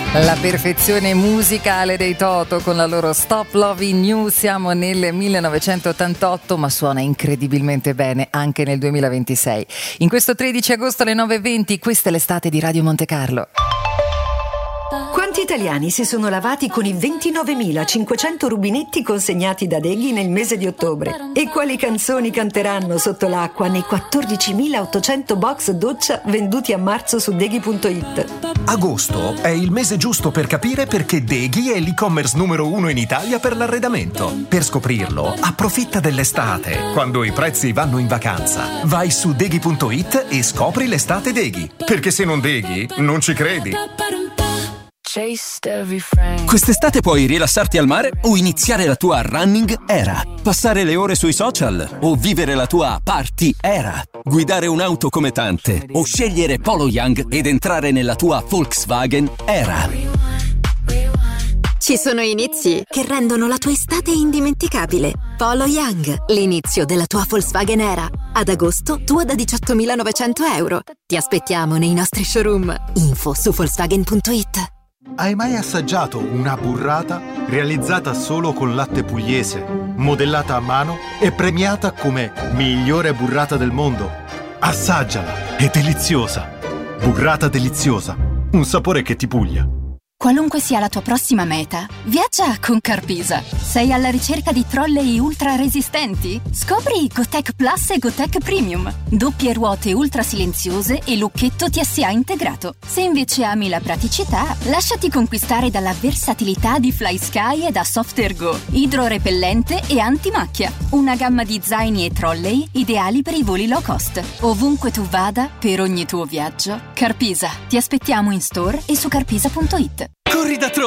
La perfezione musicale dei Toto con la loro Stop Loving You. Siamo nel 1988, ma suona incredibilmente bene anche nel 2026. In questo 13 agosto alle 9:20, questa è l'estate di Radio Monte Carlo. Quanti italiani si sono lavati con i 29.500 rubinetti consegnati da Deghi nel mese di ottobre? E quali canzoni canteranno sotto l'acqua nei 14.800 box doccia venduti a marzo su Deghi.it? Agosto è il mese giusto per capire perché Deghi è l'e-commerce numero 1 in Italia per l'arredamento. Per scoprirlo, approfitta dell'estate, quando i prezzi vanno in vacanza. Vai su Deghi.it e scopri l'estate Deghi. Perché se non Deghi, non ci credi. Quest'estate puoi rilassarti al mare o iniziare la tua running era, passare le ore sui social o vivere la tua party era, guidare un'auto come tante o scegliere Polo Young ed entrare nella tua Volkswagen era. Ci sono inizi che rendono la tua estate indimenticabile. Polo Young, l'inizio della tua Volkswagen era. Ad agosto, tua da 18.900 euro. Ti aspettiamo nei nostri showroom. Info su Volkswagen.it. Hai mai assaggiato una burrata realizzata solo con latte pugliese, modellata a mano e premiata come migliore burrata del mondo? Assaggiala, è deliziosa. Burrata deliziosa, un sapore che ti puglia. Qualunque sia la tua prossima meta, viaggia con Carpisa. Sei alla ricerca di trolley ultra resistenti? Scopri Gotec Plus e Gotec Premium. Doppie ruote ultra silenziose e lucchetto TSA integrato. Se invece ami la praticità, lasciati conquistare dalla versatilità di FlySky e da Softergo, idrorepellente e antimacchia. Una gamma di zaini e trolley ideali per i voli low cost. Ovunque tu vada, per ogni tuo viaggio, Carpisa. Ti aspettiamo in store e su carpisa.it. Corri da Tro